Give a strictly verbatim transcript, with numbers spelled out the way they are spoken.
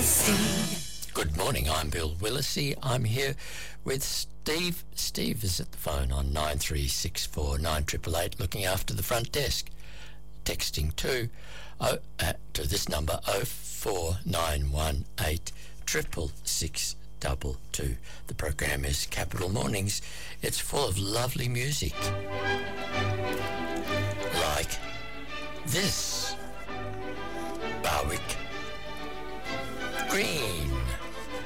Willacy. Good morning, I'm Bill Willacy. I'm here with Steve. Steve is at the phone on nine three six four nine eight eight eight, looking after the front desk. Texting to, oh, uh, to this number, oh four nine one eight triple six double two. The program is Capital Mornings. It's full of lovely music. Like this.